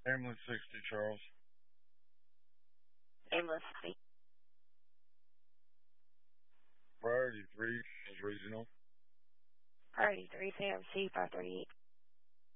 Ambulance 60, Charles. Ambulance 60. Priority 3 is regional. Priority 3, KRC 538.